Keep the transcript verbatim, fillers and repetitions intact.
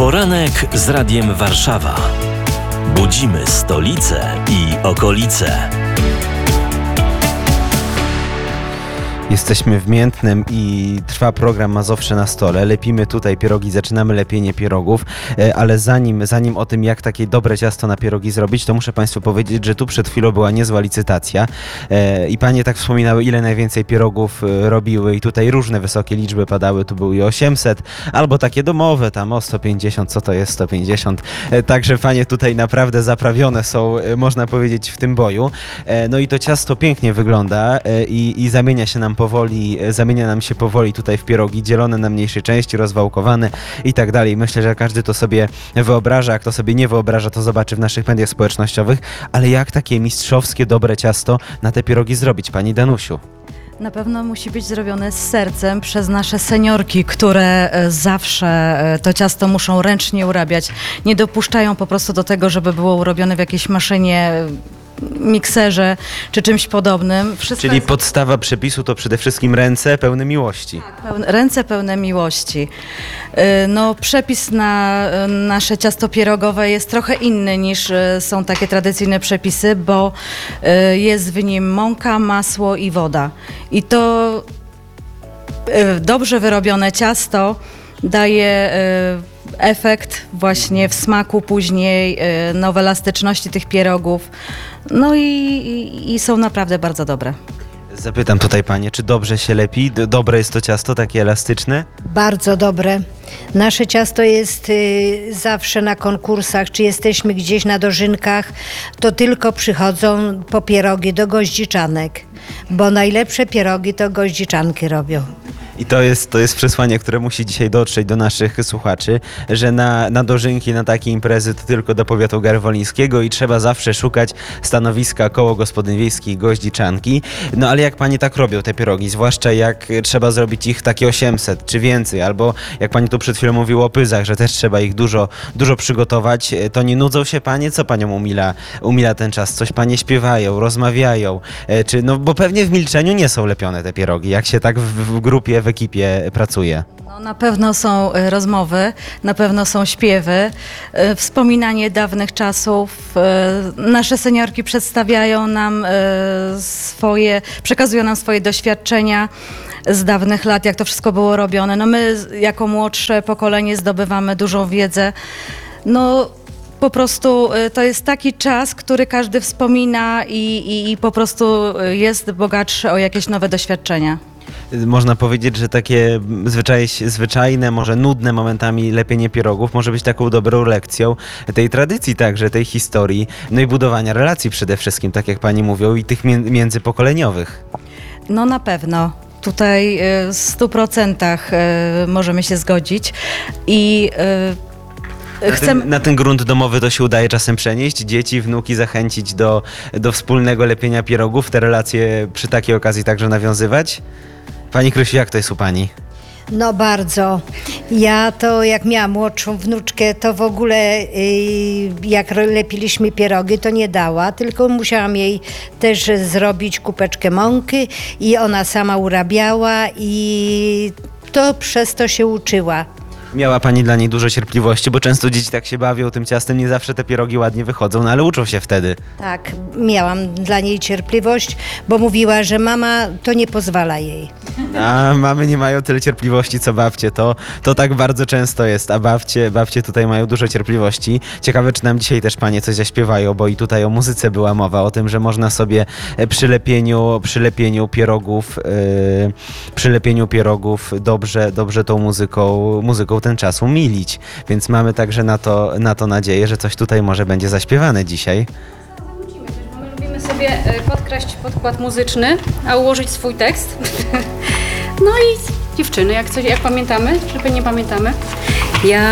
Poranek z Radiem Warszawa. Budzimy stolicę i okolice. Jesteśmy w Miętnem i trwa program Mazowsze na stole. Lepimy tutaj pierogi, zaczynamy lepienie pierogów, ale zanim, zanim o tym, jak takie dobre ciasto na pierogi zrobić, to muszę Państwu powiedzieć, że tu przed chwilą była niezła licytacja i panie tak wspominały, ile najwięcej pierogów robiły i tutaj różne wysokie liczby padały. Tu były i osiemset, albo takie domowe, tam o sto pięćdziesiąt, co to jest sto pięćdziesiąt. Także panie tutaj naprawdę zaprawione są, można powiedzieć, w tym boju. No i to ciasto pięknie wygląda i, i zamienia się nam powoli, zamienia nam się powoli tutaj w pierogi, dzielone na mniejsze części, rozwałkowane i tak dalej. Myślę, że każdy to sobie wyobraża, a kto sobie nie wyobraża, to zobaczy w naszych mediach społecznościowych. Ale jak takie mistrzowskie, dobre ciasto na te pierogi zrobić, pani Danusiu? Na pewno musi być zrobione z sercem przez nasze seniorki, które zawsze to ciasto muszą ręcznie urabiać. Nie dopuszczają po prostu do tego, żeby było urobione w jakiejś maszynie, mikserze czy czymś podobnym. Wszystko Czyli jest... podstawa przepisu to przede wszystkim ręce pełne miłości. Tak, pełne, ręce pełne miłości. No, przepis na nasze ciasto pierogowe jest trochę inny niż są takie tradycyjne przepisy, bo jest w nim mąka, masło i woda. I to dobrze wyrobione ciasto daje efekt właśnie w smaku później, no, w elastyczności tych pierogów. No i, i, i są naprawdę bardzo dobre. Zapytam tutaj panie, czy dobrze się lepi? Dobre jest to ciasto, takie elastyczne? Bardzo dobre. Nasze ciasto jest y, zawsze na konkursach, czy jesteśmy gdzieś na dożynkach, to tylko przychodzą po pierogi do Goździczanek, bo najlepsze pierogi to Goździczanki robią. I to jest, to jest przesłanie, które musi dzisiaj dotrzeć do naszych słuchaczy, że na, na dożynki, na takie imprezy to tylko do powiatu garwolińskiego i trzeba zawsze szukać stanowiska koło gospodyń wiejskich Goździczanki. No ale jak pani tak robią te pierogi, zwłaszcza jak trzeba zrobić ich takie osiemset czy więcej, albo jak pani tu przed chwilą mówiła o pyzach, że też trzeba ich dużo, dużo przygotować, to nie nudzą się panie? Co panią umila, umila ten czas? Coś panie śpiewają, rozmawiają? Czy, no bo pewnie w milczeniu nie są lepione te pierogi, jak się tak w, w grupie, w ekipie pracuje. No, na pewno są rozmowy, na pewno są śpiewy, wspominanie dawnych czasów. Nasze seniorki przedstawiają nam swoje, przekazują nam swoje doświadczenia z dawnych lat, jak to wszystko było robione. No my jako młodsze pokolenie zdobywamy dużą wiedzę. No po prostu to jest taki czas, który każdy wspomina i, i, i po prostu jest bogatszy o jakieś nowe doświadczenia. Można powiedzieć, że takie zwyczaj, zwyczajne, może nudne momentami lepienie pierogów może być taką dobrą lekcją tej tradycji także, tej historii, no i budowania relacji przede wszystkim, tak jak pani mówią, i tych międzypokoleniowych. No na pewno. Tutaj w stu procentach możemy się zgodzić i Na, chcemy... ten, na ten grunt domowy to się udaje czasem przenieść, dzieci, wnuki zachęcić do, do wspólnego lepienia pierogów, te relacje przy takiej okazji także nawiązywać? Pani Krysiu, jak to jest u pani? No bardzo. Ja to jak miałam młodszą wnuczkę, to w ogóle yy, jak lepiliśmy pierogi, to nie dała, tylko musiałam jej też zrobić kupeczkę mąki i ona sama urabiała i to przez to się uczyła. Miała pani dla niej dużo cierpliwości, bo często dzieci tak się bawią tym ciastem, nie zawsze te pierogi ładnie wychodzą, no ale uczą się wtedy. Tak, miałam dla niej cierpliwość, bo mówiła, że mama to nie pozwala jej. A mamy nie mają tyle cierpliwości co babcie, to, to tak bardzo często jest, a babcie, babcie tutaj mają dużo cierpliwości. Ciekawe, czy nam dzisiaj też panie coś zaśpiewają, bo i tutaj o muzyce była mowa, o tym, że można sobie przy lepieniu, przy lepieniu pierogów, yy, przy lepieniu pierogów dobrze, dobrze tą muzyką, muzyką ten czas umilić. Więc mamy także na to, na to nadzieję, że coś tutaj może będzie zaśpiewane dzisiaj. My lubimy sobie podkraść podkład muzyczny, a ułożyć swój tekst. No i dziewczyny, jak, coś, jak pamiętamy, czy nie pamiętamy? Ja